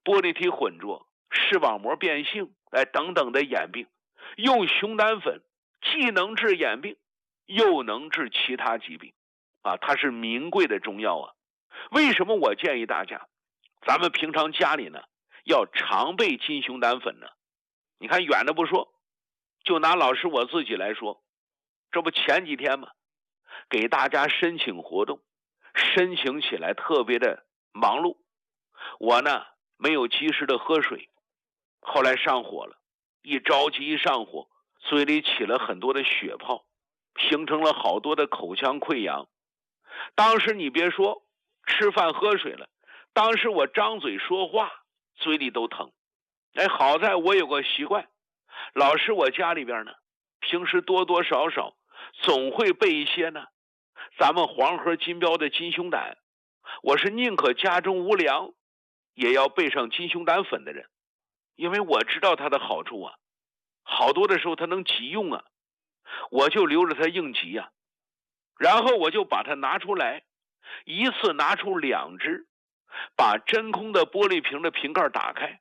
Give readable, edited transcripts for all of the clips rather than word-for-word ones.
玻璃体混浊、视网膜变性等等的眼病，用熊胆粉既能治眼病，又能治其他疾病它是名贵的中药啊。为什么我建议大家咱们平常家里呢要常备金熊胆粉呢？你看远的不说，就拿老师我自己来说，这不前几天嘛，给大家申请活动，申请起来特别的忙碌，我呢没有及时的喝水，后来上火了，一着急一上火，嘴里起了很多的血泡，形成了好多的口腔溃疡。当时你别说吃饭喝水了，当时我张嘴说话嘴里都疼。好在我有个习惯，老师我家里边呢平时多多少少总会备一些呢咱们黄河金标的金熊胆，我是宁可家中无粮也要备上金熊胆粉的人，因为我知道它的好处啊，好多的时候它能急用啊，我就留着它应急啊。然后我就把它拿出来，一次拿出2支，把真空的玻璃瓶的瓶盖打开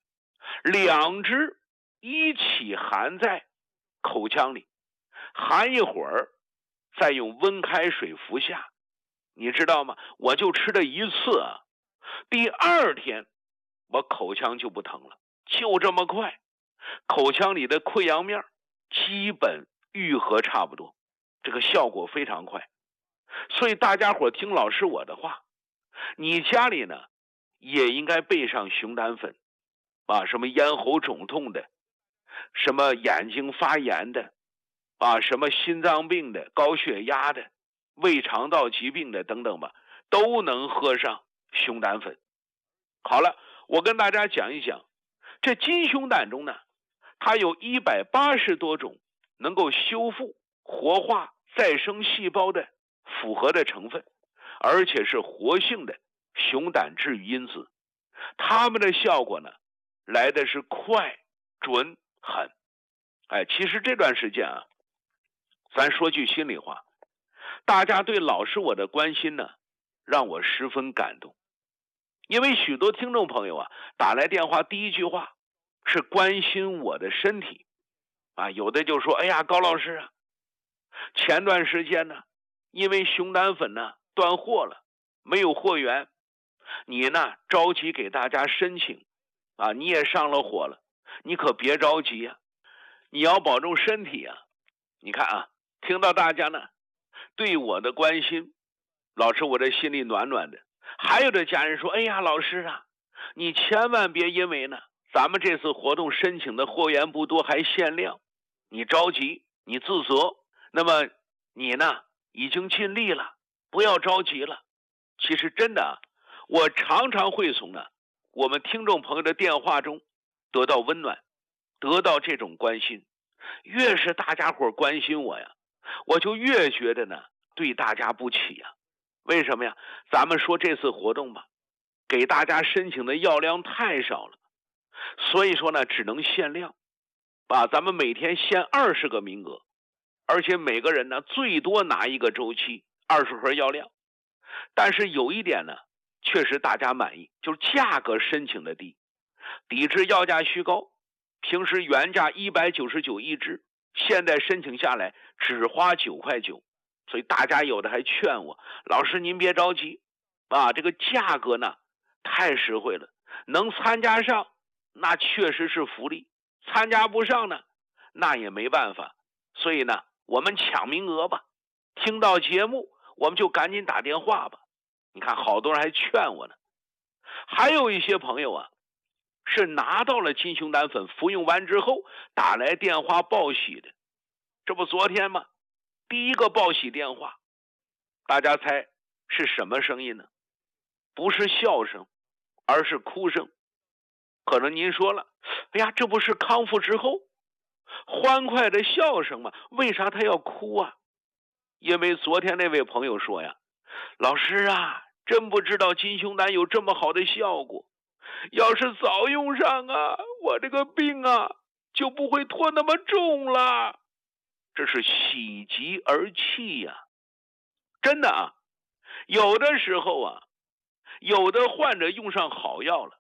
，2支一起含在口腔里，含一会儿再用温开水服下。你知道吗？我就吃了一次啊，第2天我口腔就不疼了，就这么快，口腔里的溃疡面基本愈合差不多，这个效果非常快。所以大家伙听老师我的话，你家里呢也应该备上熊胆粉什么咽喉肿痛的，什么眼睛发炎的什么心脏病的、高血压的、胃肠道疾病的等等吧，都能喝上熊胆粉。好了，我跟大家讲一讲，这金熊胆中呢，它有180多种能够修复、活化、再生细胞的复合的成分，而且是活性的熊胆治愈因子，它们的效果呢来的是快、准、狠。其实这段时间啊，咱说句心里话，大家对老师我的关心呢让我十分感动。因为许多听众朋友啊打来电话第一句话是关心我的身体有的就说，哎呀高老师啊，前段时间呢因为熊胆粉呢断货了，没有货源，你呢着急给大家申请你也上了火了，你可别着急啊，你要保重身体啊。你看啊，听到大家呢对我的关心，老师我这心里暖暖的。还有的家人说，哎呀老师啊，你千万别因为呢咱们这次活动申请的货源不多还限量，你着急你自责，那么你呢已经尽力了，不要着急了。其实真的我常常会从呢我们听众朋友的电话中得到温暖，得到这种关心。越是大家伙关心我呀，我就越觉得呢对大家不起呀。为什么呀？咱们说这次活动吧，给大家申请的药量太少了，所以说呢只能限量咱们每天限20个名额，而且每个人呢最多拿一个周期20盒药量。但是有一点呢确实大家满意，就是价格申请的低，抵制药价虚高，平时原价199一支，现在申请下来只花9块9。所以大家有的还劝我，老师您别着急这个价格呢太实惠了，能参加上那确实是福利，参加不上呢那也没办法。所以呢我们抢名额吧，听到节目我们就赶紧打电话吧。你看好多人还劝我呢。还有一些朋友是拿到了金熊胆粉，服用完之后打来电话报喜的。这不昨天吗？第一个报喜电话，大家猜是什么声音呢？不是笑声，而是哭声。可能您说了，哎呀，这不是康复之后欢快的笑声吗？为啥他要哭啊？因为昨天那位朋友说呀，老师啊，真不知道金熊胆有这么好的效果，要是早用上我这个病就不会拖那么重了。这是喜极而泣呀。真的有的时候有的患者用上好药了，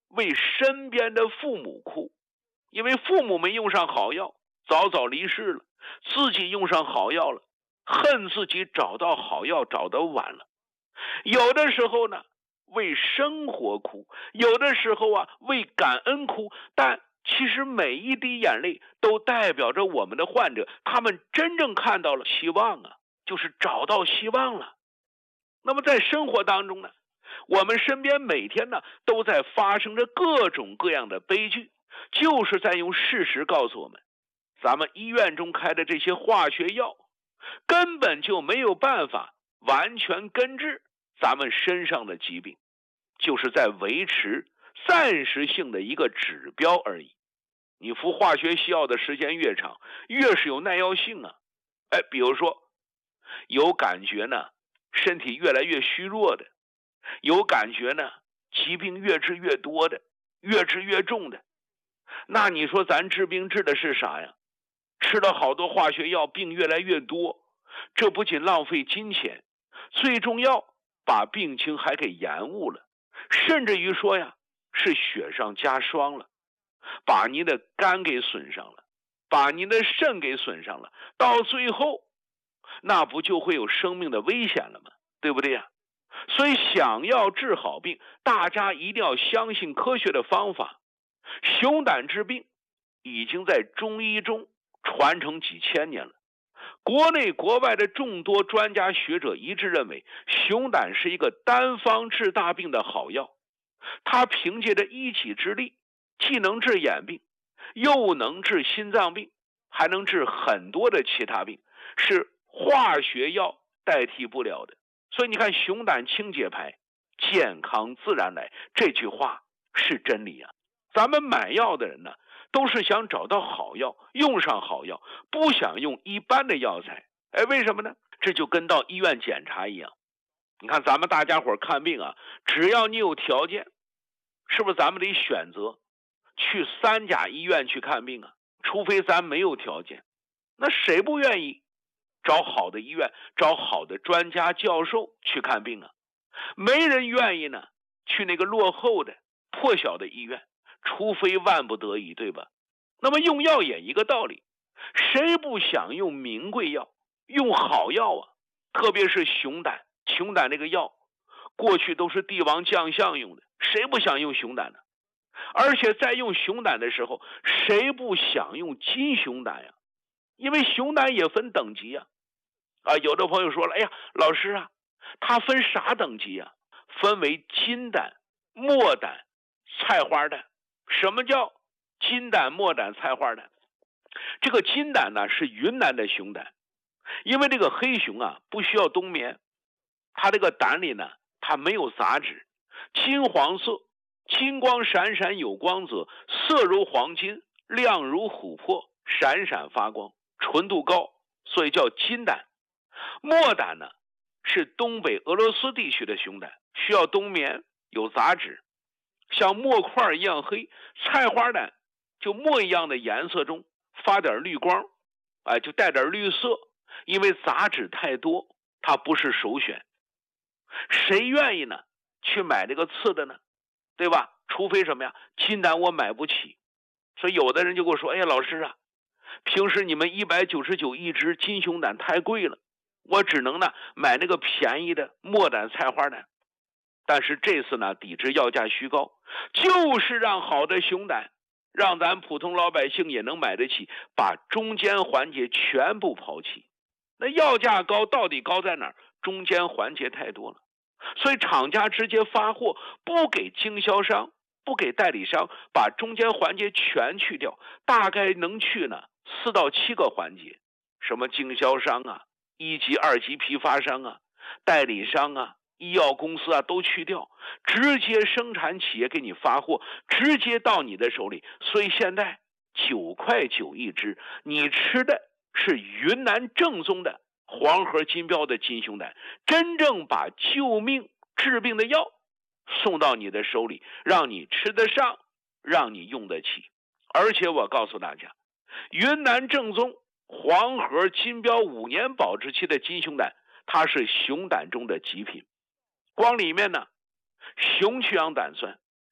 为身边的父母哭，因为父母没用上好药，早早离世了，自己用上好药了，恨自己找到好药找得晚了。有的时候呢，为生活哭，有的时候啊，为感恩哭，但其实每一滴眼泪都代表着我们的患者，他们真正看到了希望啊，就是找到希望了。那么在生活当中呢，我们身边每天呢都在发生着各种各样的悲剧，就是在用事实告诉我们，咱们医院中开的这些化学药根本就没有办法完全根治咱们身上的疾病，就是在维持暂时性的一个指标而已。你服化学西药的时间越长，越是有耐药性啊。比如说有感觉呢，身体越来越虚弱的，有感觉呢，疾病越治越多的，越治越重的，那你说咱治病治的是啥呀？吃了好多化学药，病越来越多，这不仅浪费金钱，最重要把病情还给延误了，甚至于说呀，是雪上加霜了，把您的肝给损伤了，把您的肾给损伤了，到最后那不就会有生命的危险了吗？对不对呀？所以想要治好病，大家一定要相信科学的方法。熊胆治病已经在中医中传承几千年了，国内国外的众多专家学者一致认为，熊胆是一个单方治大病的好药。它凭借着一己之力，既能治眼病，又能治心脏病，还能治很多的其他病，是化学药代替不了的。所以你看，熊胆清洁牌，健康自然来，这句话是真理啊。咱们买药的人呢，都是想找到好药，用上好药，不想用一般的药材。为什么呢？这就跟到医院检查一样。你看咱们大家伙看病啊，只要你有条件，是不是咱们得选择去3甲医院去看病啊？除非咱没有条件，那谁不愿意找好的医院，找好的专家教授去看病啊？没人愿意呢去那个落后的破小的医院，除非万不得已，对吧？那么用药也一个道理，谁不想用名贵药，用好药啊？特别是熊胆那个药，过去都是帝王将相用的，谁不想用熊胆呢？而且在用熊胆的时候，谁不想用金熊胆呀？因为熊胆也分等级呀。有的朋友说了，哎呀，老师啊，它分啥等级啊？分为金胆、墨胆、菜花胆。什么叫金胆、墨胆、菜花胆？这个金胆呢是云南的熊胆，因为这个黑熊啊不需要冬眠，它这个胆里呢它没有杂质，金黄色，金光闪闪有光泽，色如黄金，亮如琥珀，闪闪发光，纯度高，所以叫金胆。墨胆呢是东北俄罗斯地区的熊胆，需要冬眠，有杂质，像墨块一样黑。菜花胆就墨一样的颜色中发点绿光，就带点绿色，因为杂质太多，它不是首选。谁愿意呢去买这个次的呢？对吧？除非什么呀？金胆我买不起。所以有的人就跟我说，哎呀，老师啊，平时你们199一只金熊胆太贵了，我只能呢买那个便宜的墨胆、菜花胆。但是这次呢抵制药价虚高，就是让好的熊胆让咱普通老百姓也能买得起，把中间环节全部抛弃。那药价高到底高在哪儿？中间环节太多了，所以厂家直接发货，不给经销商，不给代理商，把中间环节全去掉，大概能去呢4到7个环节，什么经销商啊、1级、2级批发商啊、代理商啊、医药公司啊都去掉，直接生产企业给你发货，直接到你的手里。所以现在9.9块一只，你吃的是云南正宗的黄河金标的金熊胆，真正把救命治病的药送到你的手里，让你吃得上，让你用得起。而且我告诉大家，云南正宗黄河金标5年保质期的金熊胆，它是熊胆中的极品。光里面呢，熊去氧胆酸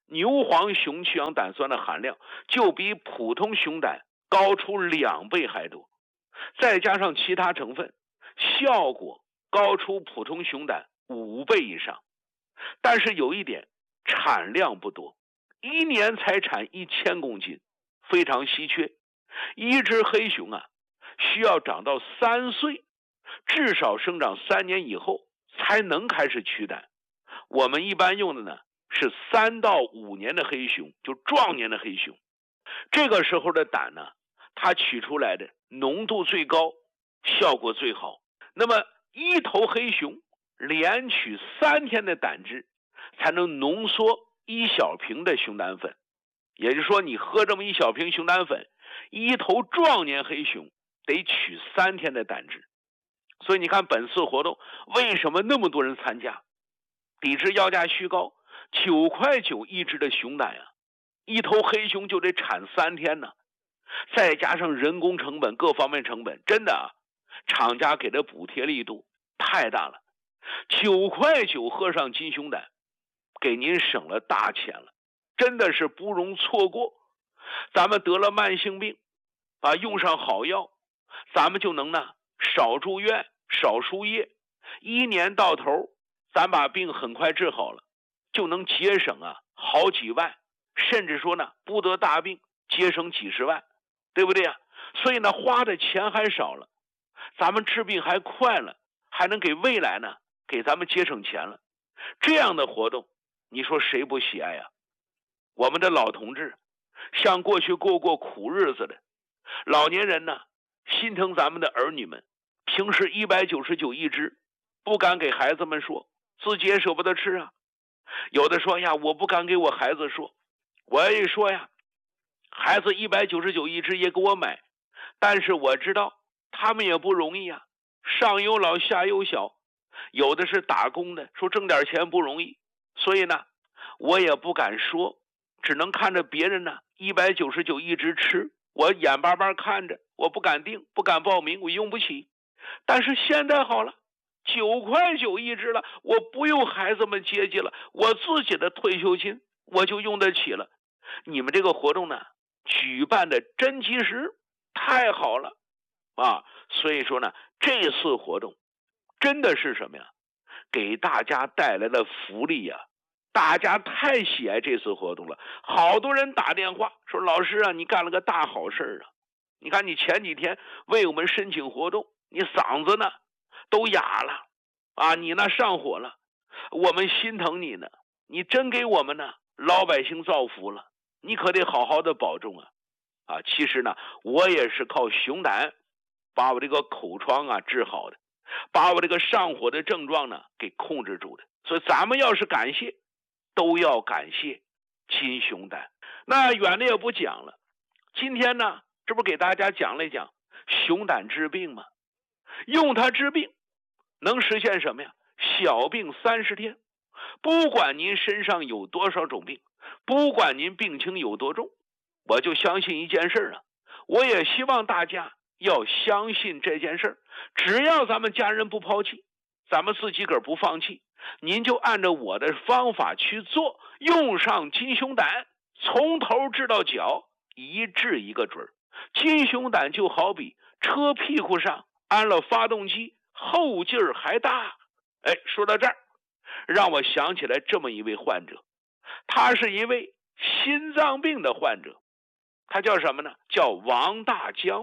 牛黄熊去氧胆酸的含量就比普通熊胆高出2倍还多，再加上其他成分，效果高出普通熊胆5倍以上。但是有一点，产量不多，1年才产1000公斤，非常稀缺。一只黑熊啊，需要长到3岁，至少生长3年以后才能开始取胆。我们一般用的呢是3到5年的黑熊，就壮年的黑熊。这个时候的胆呢，它取出来的浓度最高，效果最好。那么一头黑熊连取3天的胆汁，才能浓缩1小瓶的熊胆粉。也就是说，你喝这么1小瓶熊胆粉，一头壮年黑熊得取3天的胆汁。所以你看本次活动为什么那么多人参加？抵制要价虚高，9.9块一只的熊胆啊，一头黑熊就得产3天呢，再加上人工成本各方面成本，真的啊，厂家给的补贴力度太大了。9.9块喝上金熊胆，给您省了大钱了，真的是不容错过。咱们得了慢性病啊，用上好药，咱们就能呢少住院少输液，1年到头咱把病很快治好了，就能节省啊好几万，甚至说呢不得大病节省几十万，对不对啊？所以呢花的钱还少了，咱们治病还快了，还能给未来呢给咱们节省钱了。这样的活动你说谁不喜爱啊？我们的老同志，像过去过苦日子的老年人呢，心疼咱们的儿女们，平时199一只，不敢给孩子们说，自己也舍不得吃啊。有的说呀，我不敢给我孩子说，我也说呀，孩子199一只也给我买，但是我知道他们也不容易啊，上有老下有小，有的是打工的，说挣点钱不容易，所以呢我也不敢说，只能看着别人呢199一只吃，我眼巴巴看着，我不敢订，不敢报名，我用不起。但是现在好了，9.9块一只了，我不用孩子们接济了，我自己的退休金我就用得起了。你们这个活动呢举办的真及时，太好了啊！所以说呢，这次活动真的是什么呀？给大家带来了福利呀！大家太喜爱这次活动了，好多人打电话说，老师啊，你干了个大好事啊！你看你前几天为我们申请活动，你嗓子呢都哑了啊，你那上火了，我们心疼你呢，你真给我们呢老百姓造福了，你可得好好的保重啊！啊，其实呢，我也是靠熊胆把我这个口疮啊治好的，把我这个上火的症状呢给控制住的。所以咱们要是感谢，都要感谢金熊胆。那远的也不讲了，今天呢，这不给大家讲了一讲熊胆治病吗？用它治病能实现什么呀？小病30天。不管您身上有多少种病，不管您病情有多重，我就相信一件事啊，我也希望大家要相信这件事，只要咱们家人不抛弃，咱们自己个儿不放弃，您就按照我的方法去做，用上金熊胆，从头治到脚，一治一个准儿。金熊胆就好比车屁股上安了发动机，后劲儿还大。哎，说到这儿，让我想起来这么一位患者，他是一位心脏病的患者，他叫什么呢？叫王大江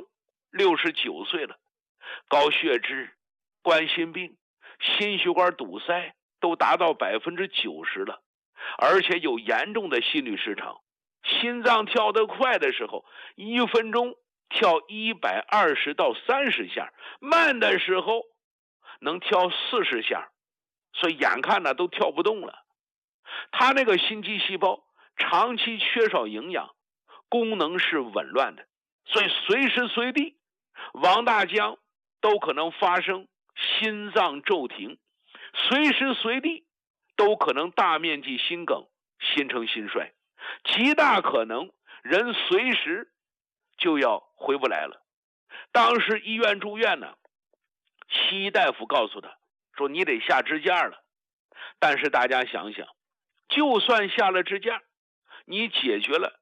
，69岁了，高血脂、冠心病、心血管堵塞都达到90%了，而且有严重的心律失常，心脏跳得快的时候1分钟跳120到30下，慢的时候能跳40下，所以眼看呢都跳不动了。他那个心肌细胞长期缺少营养，功能是紊乱的，所以随时随地王大江都可能发生心脏骤停，随时随地都可能大面积心梗、心成心衰，极大可能人随时就要回不来了。当时医院住院呢，西医大夫告诉他说，你得下支架了。但是大家想想，就算下了支架， 你解决了